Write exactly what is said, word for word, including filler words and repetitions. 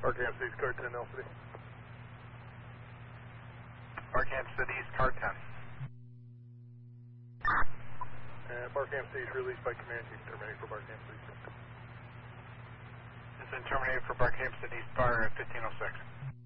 Arkansas East, Car ten, Alpha. Arkansas East, Car ten. Uh, Arkansas East released by command. You can terminate for Arkansas East. It's been terminated for Arkansas East, bar fifteen oh six.